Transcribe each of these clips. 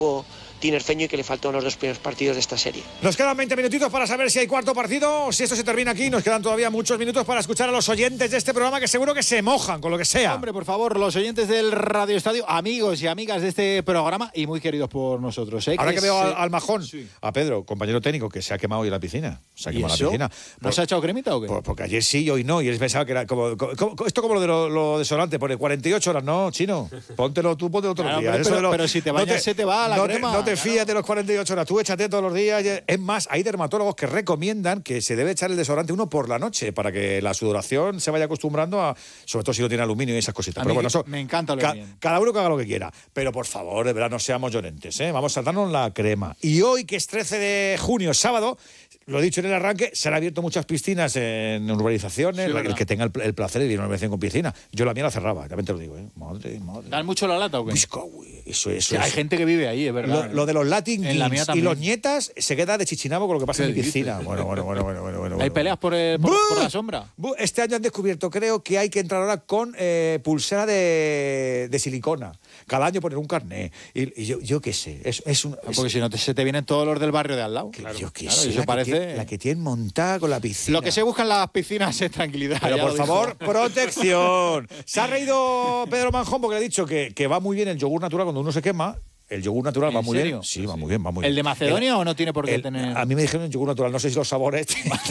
tinerfeño y que le faltó en los 2 primeros partidos de esta serie. Nos quedan 20 minutitos para saber si hay cuarto partido o si esto se termina aquí. Nos quedan todavía muchos minutos para escuchar a los oyentes de este programa que seguro que se mojan con lo que sea. Hombre, por favor, los oyentes del Radio Estadio, amigos y amigas de este programa y muy queridos por nosotros. Ahora que veo al Majón, sí, a Pedro, compañero técnico, que se ha quemado hoy en la piscina. Se ha quemado la piscina. ¿No se ha echado cremita o qué? Porque ayer sí y hoy no. Y él pensaba que era esto como lo desodorante, pone 48 horas, ¿no, Chino? Póntelo tú, póntelo todos los días. Pero si te bañas se te va la crema. No te fías de los 48 horas, tú échate todos los días. Es más, hay dermatólogos que recomiendan que se debe echar el desodorante uno por la noche para que la sudoración se vaya acostumbrando a, sobre todo si no tiene aluminio y esas cositas. Pero bueno, eso me encanta lo bien. Cada uno que haga lo que quiera. Pero por favor, de verdad, no seamos llorentes, ¿eh? Vamos a darnos la crema. Y hoy, que es 13 de junio, sábado, lo he dicho en el arranque, se han abierto muchas piscinas en urbanizaciones. Sí, el que tenga el placer de ir a una urbanización con piscina. Yo la mía la cerraba, también te lo digo, ¿eh? Madre. ¿Dan mucho la lata o qué? Eso hay gente que vive ahí, es verdad. Lo de los Latin Kings y los nietas se queda de chichinabo con lo que pasa en mi piscina. Bueno. ¿Hay peleas por la sombra? Este año han descubierto, creo, que hay que entrar ahora con pulsera de silicona. Cada año poner un carné. Y yo qué sé. Porque si no se te vienen todos los del barrio de al lado. Claro, yo qué sé. Eso parece... La que tienen montada con la piscina. Lo que se busca en las piscinas es tranquilidad. Pero por favor, protección. Se ha reído Pedro Manjón porque le ha dicho que va muy bien el yogur natural cuando uno se quema. El yogur natural va muy bien. Sí, va muy bien, va muy bien. ¿El de Macedonia o no tiene por qué tener...? A mí me dijeron el yogur natural, no sé si los sabores...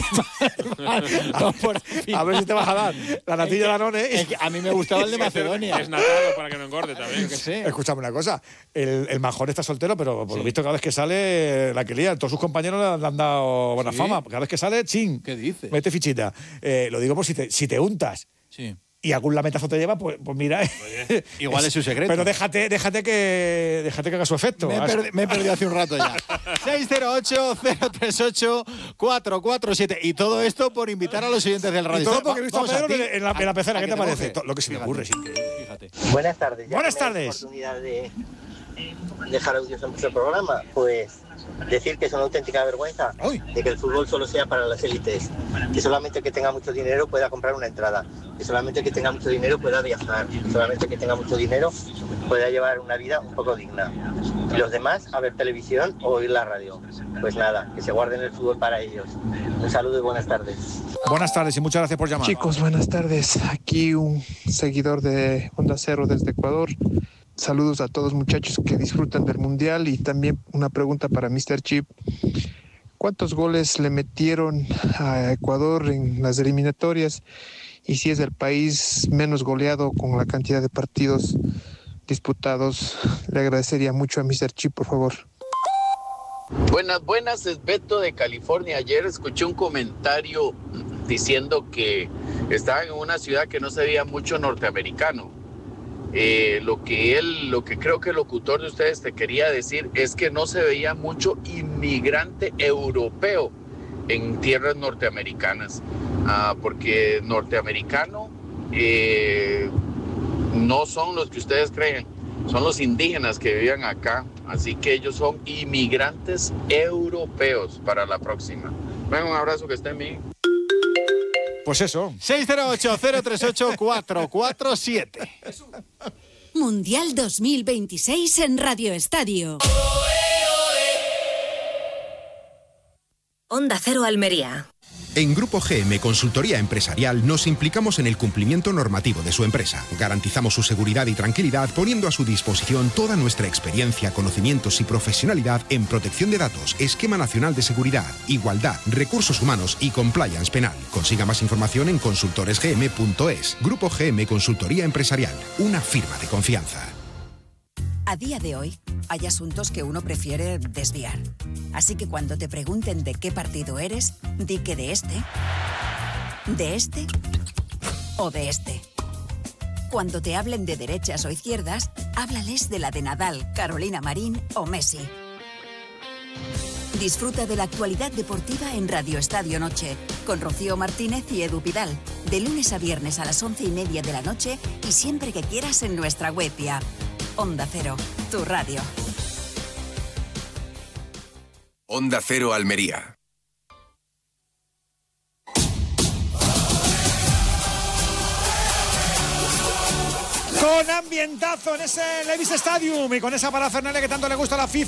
A ver si te vas a dar la natilla de Danone. A mí me gustaba el de Macedonia. Es natado para que no engorde también. Escúchame una cosa, el Majón está soltero, pero por lo visto cada vez que sale la que lía, todos sus compañeros le han dado buena fama. Cada vez que sale, ching. ¿Qué dice? Mete fichita. Lo digo por si te untas. Sí. Y algún lamentazo te lleva, pues mira. Oye, igual es su secreto. Pero déjate que haga su efecto. Me he perdido hace un rato ya. 608-038-447. Y todo esto por invitar a los oyentes del radio. Y todo porque he visto a Pedro en la pecera. ¿Qué te parece? Lo que se me ocurre. Fíjate. Buenas tardes. Buenas tardes. Oportunidad de dejar audios en vuestro programa. Pues decir que es una auténtica vergüenza de que el fútbol solo sea para las élites, que solamente el que tenga mucho dinero pueda comprar una entrada, que solamente el que tenga mucho dinero pueda viajar, que solamente el que tenga mucho dinero pueda llevar una vida un poco digna, y los demás a ver televisión o oír la radio. Pues nada, que se guarden el fútbol para ellos. Un saludo y buenas tardes. Buenas tardes y muchas gracias por llamar. Chicos, buenas tardes. Aquí un seguidor de Onda Cero desde Ecuador. Saludos a todos, muchachos, que disfrutan del Mundial. Y también una pregunta para Mr. Chip. ¿Cuántos goles le metieron a Ecuador en las eliminatorias? Y si es el país menos goleado con la cantidad de partidos disputados. Le agradecería mucho a Mr. Chip, por favor. Buenas, es Beto de California. Ayer escuché un comentario diciendo que estaban en una ciudad que no se veía mucho norteamericano. Lo que creo que el locutor de ustedes te quería decir es que no se veía mucho inmigrante europeo en tierras norteamericanas, porque norteamericano no son los que ustedes creen, son los indígenas que vivían acá, así que ellos son inmigrantes europeos para la próxima. Venga, un abrazo, que estén bien. Pues eso. 608-038-447. Mundial 2026 en Radio Estadio. Onda Cero Almería. En Grupo GM Consultoría Empresarial nos implicamos en el cumplimiento normativo de su empresa. Garantizamos su seguridad y tranquilidad poniendo a su disposición toda nuestra experiencia, conocimientos y profesionalidad en protección de datos, esquema nacional de seguridad, igualdad, recursos humanos y compliance penal. Consiga más información en consultoresgm.es. Grupo GM Consultoría Empresarial, una firma de confianza. A día de hoy, hay asuntos que uno prefiere desviar. Así que cuando te pregunten de qué partido eres, di que de este o de este. Cuando te hablen de derechas o izquierdas, háblales de la de Nadal, Carolina Marín o Messi. Disfruta de la actualidad deportiva en Radio Estadio Noche, con Rocío Martínez y Edu Pidal, de lunes a viernes a las 11:30 de la noche y siempre que quieras en nuestra web y app. Onda Cero, tu radio. Onda Cero Almería. Con ambientazo en ese Levi's Stadium y con esa parafernalia que tanto le gusta a la FIFA.